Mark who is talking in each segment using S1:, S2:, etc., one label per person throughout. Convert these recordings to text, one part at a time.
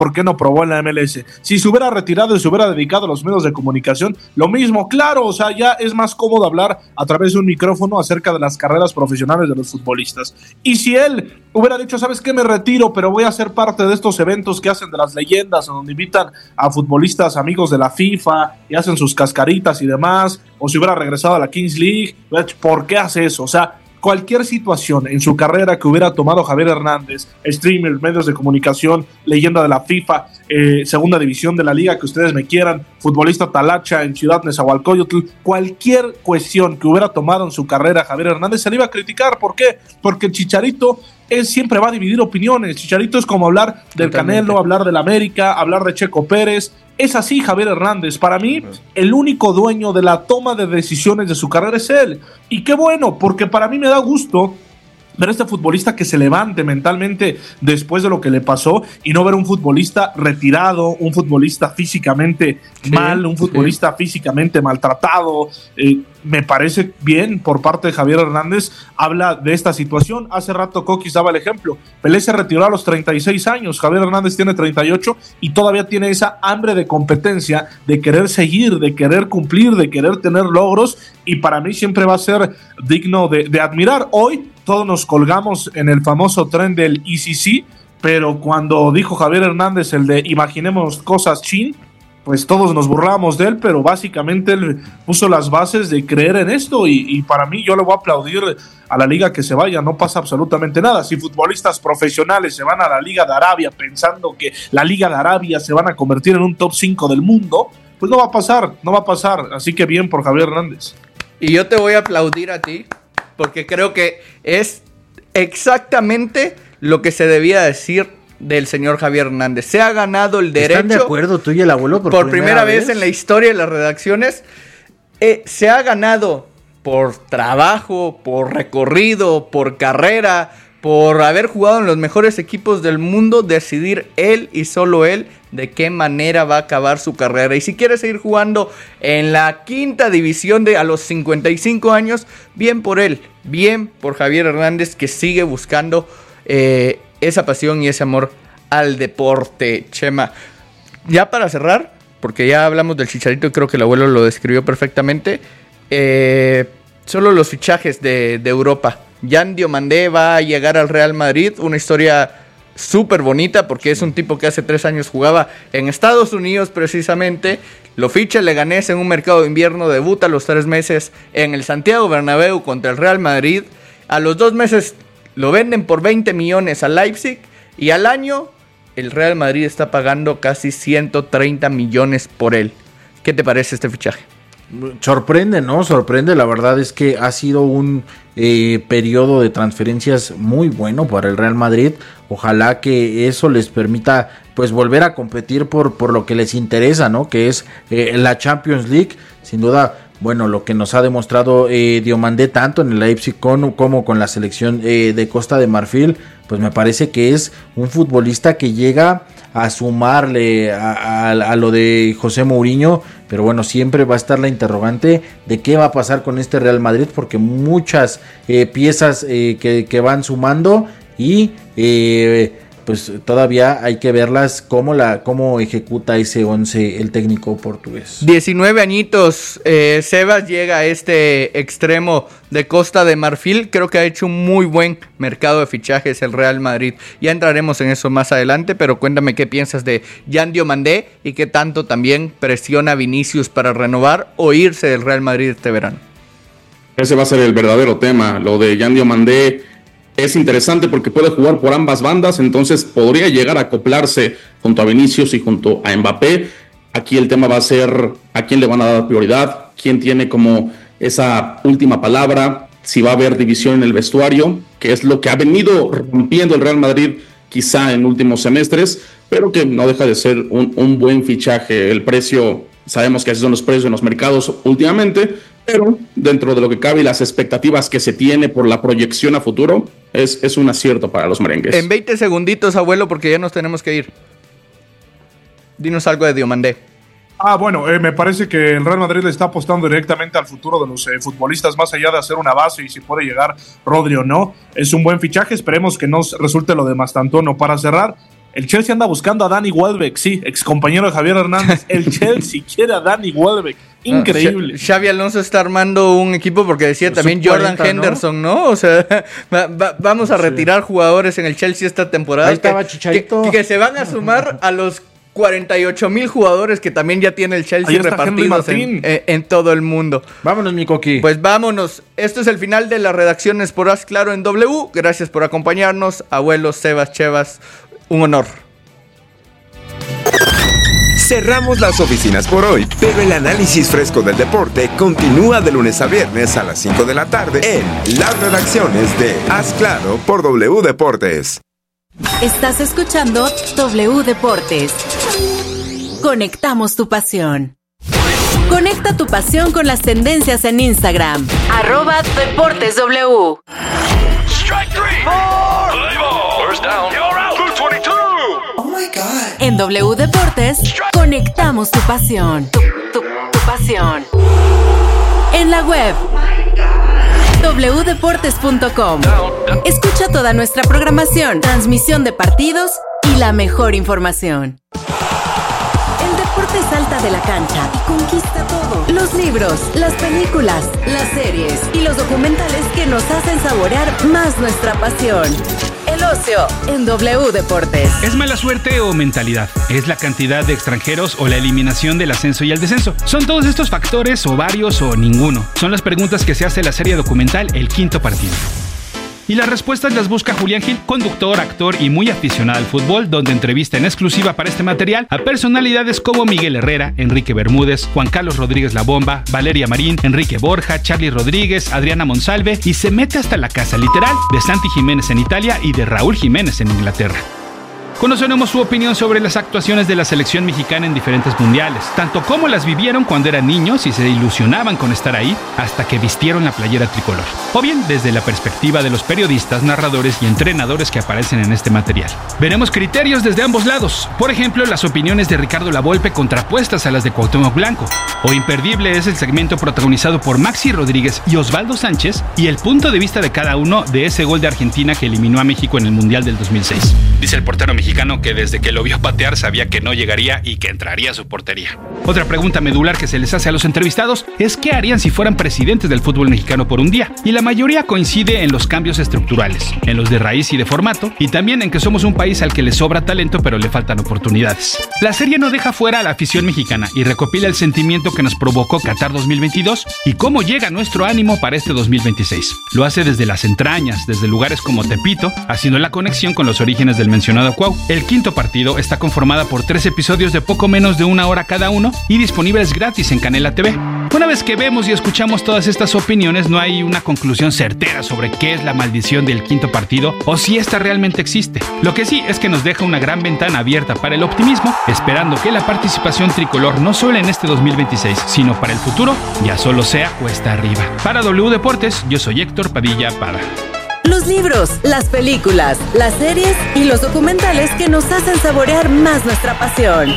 S1: ¿por qué no probó en la MLS? Si se hubiera retirado y se hubiera dedicado a los medios de comunicación, lo mismo, claro, o sea, ya es más cómodo hablar a través de un micrófono acerca de las carreras profesionales de los futbolistas. Y si él hubiera dicho, ¿sabes qué? Me retiro, pero voy a ser parte de estos eventos que hacen de las leyendas, donde invitan a futbolistas amigos de la FIFA y hacen sus cascaritas y demás, o si hubiera regresado a la Kings League, ¿por qué hace eso? O sea, cualquier situación en su carrera que hubiera tomado Javier Hernández, streamer, medios de comunicación, leyenda de la FIFA, segunda división de la liga, que ustedes me quieran, futbolista talacha en Ciudad Nezahualcóyotl, cualquier cuestión que hubiera tomado en su carrera Javier Hernández se le iba a criticar. ¿Por qué? Porque el Chicharito siempre va a dividir opiniones. Chicharito es como hablar del Canelo, hablar del América, hablar de Checo Pérez. Es así Javier Hernández. Para mí, el único dueño de la toma de decisiones de su carrera es él. Y qué bueno, porque para mí me da gusto ver a este futbolista que se levante mentalmente después de lo que le pasó y no ver un futbolista retirado, un futbolista físicamente mal, un futbolista físicamente maltratado. Me parece bien por parte de Javier Hernández. Habla de esta situación. Hace rato Coquis daba el ejemplo. Pelé se retiró a los 36 años, Javier Hernández tiene 38 y todavía tiene esa hambre de competencia, de querer seguir, de querer cumplir, de querer tener logros, y para mí siempre va a ser digno de admirar. Hoy todos nos colgamos en el famoso tren del ECC, pero cuando dijo Javier Hernández el de imaginemos cosas chin, pues todos nos burlábamos de él, pero básicamente él puso las bases de creer en esto, y para mí, yo le voy a aplaudir a la liga que se vaya, no pasa absolutamente nada. Si futbolistas profesionales se van a la Liga de Arabia pensando que la Liga de Arabia se van a convertir en un top 5 del mundo, pues no va a pasar, así que bien por Javier Hernández.
S2: Y yo te voy a aplaudir a ti, porque creo que es exactamente lo que se debía decir del señor Javier Hernández. Se ha ganado el derecho.
S3: ¿Están de acuerdo tú y el abuelo
S2: por primera vez en la historia de las redacciones? Se ha ganado por trabajo, por recorrido, por carrera, por haber jugado en los mejores equipos del mundo, decidir él y solo él de qué manera va a acabar su carrera. Y si quiere seguir jugando en la quinta división a los 55 años, bien por él, bien por Javier Hernández, que sigue buscando esa pasión y ese amor al deporte. Chema, ya para cerrar, porque ya hablamos del Chicharito y creo que el abuelo lo describió perfectamente, solo los fichajes de Europa. Yan Diomandé va a llegar al Real Madrid, una historia súper bonita porque es un tipo que hace 3 años jugaba en Estados Unidos precisamente, lo ficha el Leganés en un mercado de invierno, debuta a los 3 meses en el Santiago Bernabéu contra el Real Madrid, a los 2 meses lo venden por 20 millones al Leipzig y al año el Real Madrid está pagando casi 130 millones por él. ¿Qué te parece este fichaje?
S3: Sorprende, ¿no? Sorprende, la verdad es que ha sido un periodo de transferencias muy bueno para el Real Madrid. Ojalá que eso les permita pues volver a competir por lo que les interesa, ¿no? Que es la Champions League. Sin duda, bueno, lo que nos ha demostrado Diomandé tanto en el Leipzig como con la selección de Costa de Marfil, pues me parece que es un futbolista que llega a sumarle a lo de José Mourinho, pero bueno, siempre va a estar la interrogante de qué va a pasar con este Real Madrid, porque muchas piezas que van sumando y pues todavía hay que verlas cómo ejecuta ese 11 el técnico portugués.
S2: 19 añitos, Sebas llega a este extremo de Costa de Marfil. Creo que ha hecho un muy buen mercado de fichajes el Real Madrid. Ya entraremos en eso más adelante, pero cuéntame qué piensas de Yan Diomandé y qué tanto también presiona a Vinicius para renovar o irse del Real Madrid este verano.
S4: Ese va a ser el verdadero tema, lo de Yan Diomandé. Es interesante porque puede jugar por ambas bandas, entonces podría llegar a acoplarse junto a Vinicius y junto a Mbappé. Aquí el tema va a ser a quién le van a dar prioridad, quién tiene como esa última palabra, si va a haber división en el vestuario, que es lo que ha venido rompiendo el Real Madrid quizá en últimos semestres, pero que no deja de ser un buen fichaje. El precio, sabemos que así son los precios en los mercados últimamente, pero dentro de lo que cabe y las expectativas que se tiene por la proyección a futuro, es un acierto para los merengues.
S2: En 20 segunditos, abuelo, porque ya nos tenemos que ir. Dinos algo de Diomandé.
S1: Bueno, me parece que el Real Madrid le está apostando directamente al futuro de los futbolistas, más allá de hacer una base y si puede llegar Rodri o no. Es un buen fichaje, esperemos que no resulte lo de Mastantuono. Para cerrar, El Chelsea anda buscando a Danny Welbeck, sí, ex compañero de Javier Hernández. El Chelsea quiere a Danny Welbeck. Increíble.
S2: Xavi Alonso está armando un equipo porque decía también Jordan Henderson, ¿no? O sea, vamos a retirar jugadores en el Chelsea esta temporada.
S3: Ahí estaba Chicharito.
S2: Que se van a sumar a los 48,000 jugadores que también ya tiene el Chelsea repartidos en todo el mundo.
S3: Vámonos, mi Coqui.
S2: Pues vámonos. Esto es el final de las redacciones por Haz Claro en W. Gracias por acompañarnos. Abuelos, Sebas, Chevas, un honor.
S5: Cerramos las oficinas por hoy, pero el análisis fresco del deporte continúa de lunes a viernes a las 5 de la tarde en las redacciones de Haz Claro por W Deportes.
S6: Estás escuchando W Deportes. Conectamos tu pasión. Conecta tu pasión con las tendencias en Instagram. @DeportesW. En W Deportes, conectamos tu pasión. Tu pasión. En la web wdeportes.com. Escucha toda nuestra programación, transmisión de partidos y la mejor información. El deporte salta de la cancha y conquista todo. Los libros, las películas, las series y los documentales que nos hacen saborear más nuestra pasión. El ocio en W Deportes.
S7: ¿Es mala suerte o mentalidad? ¿Es la cantidad de extranjeros o la eliminación del ascenso y el descenso? ¿Son todos estos factores o varios o ninguno? Son las preguntas que se hace la serie documental El Quinto Partido. Y las respuestas las busca Julián Gil, conductor, actor y muy aficionado al fútbol, donde entrevista en exclusiva para este material a personalidades como Miguel Herrera, Enrique Bermúdez, Juan Carlos Rodríguez La Bomba, Valeria Marín, Enrique Borja, Charly Rodríguez, Adriana Monsalve y se mete hasta la casa literal de Santi Jiménez en Italia y de Raúl Jiménez en Inglaterra. Conoceremos su opinión sobre las actuaciones de la selección mexicana en diferentes mundiales, tanto como las vivieron cuando eran niños y se ilusionaban con estar ahí hasta que vistieron la playera tricolor, o bien desde la perspectiva de los periodistas, narradores y entrenadores que aparecen en este material. Veremos criterios desde ambos lados, por ejemplo, las opiniones de Ricardo Lavolpe contrapuestas a las de Cuauhtémoc Blanco, o imperdible es el segmento protagonizado por Maxi Rodríguez y Osvaldo Sánchez y el punto de vista de cada uno de ese gol de Argentina que eliminó a México en el Mundial del 2006. Dice el portero mexicano que desde que lo vio patear sabía que no llegaría y que entraría a su portería. Otra pregunta medular que se les hace a los entrevistados es qué harían si fueran presidentes del fútbol mexicano por un día, y la mayoría coincide en los cambios estructurales, en los de raíz y de formato, y también en que somos un país al que le sobra talento pero le faltan oportunidades. La serie no deja fuera a la afición mexicana y recopila el sentimiento que nos provocó Qatar 2022 y cómo llega nuestro ánimo para este 2026. Lo hace desde las entrañas, desde lugares como Tepito, haciendo la conexión con los orígenes del mencionado Cuau. El Quinto Partido está conformada por 3 episodios de poco menos de 1 hora cada uno y disponibles gratis en Canela TV. Una vez que vemos y escuchamos todas estas opiniones, no hay una conclusión certera sobre qué es la maldición del Quinto Partido o si esta realmente existe. Lo que sí es que nos deja una gran ventana abierta para el optimismo, esperando que la participación tricolor no solo en este 2026, sino para el futuro, ya solo sea cuesta arriba. Para W Deportes, yo soy Héctor Padilla Pada.
S6: Los libros, las películas, las series y los documentales que nos hacen saborear más nuestra pasión.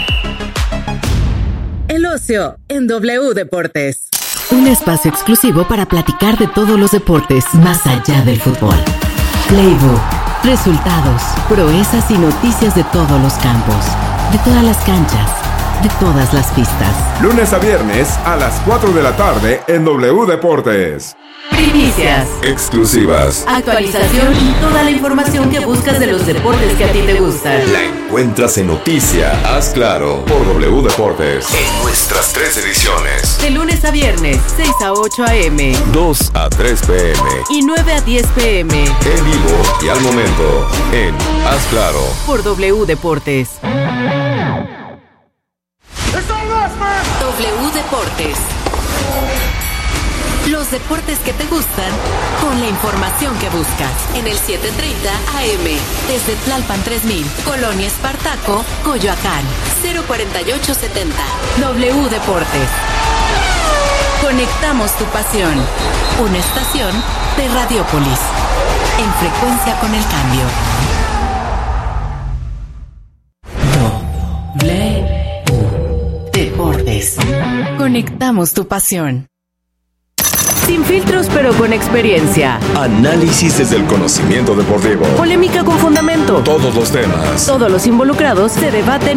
S6: El ocio en W Deportes. Un espacio exclusivo para platicar de todos los deportes más allá del fútbol. Playbook, resultados, proezas y noticias de todos los campos, de todas las canchas, de todas las pistas.
S5: Lunes a viernes a las 4 de la tarde en W Deportes.
S6: Primicias,
S5: exclusivas,
S6: actualización y toda la información que buscas de los deportes que a ti te gustan.
S5: La encuentras en Noticia Haz Claro por W Deportes en nuestras 3 ediciones.
S6: De lunes a viernes, 6 a 8 a.m.,
S5: 2 a 3 p.m.
S6: y 9 a 10 p.m.
S5: En vivo y al momento en Haz Claro
S6: por W Deportes. W Deportes. Los deportes que te gustan con la información que buscas. En el 730 AM, desde Tlalpan 3000, Colonia Espartaco, Coyoacán, 04870. W Deportes. Conectamos tu pasión. Una estación de Radiópolis. En frecuencia con el cambio. W Deportes. Conectamos tu pasión. Si Sin filtros pero con experiencia.
S8: Análisis desde el conocimiento deportivo.
S6: Polémica con fundamento.
S8: Todos los temas.
S6: Todos los involucrados se debaten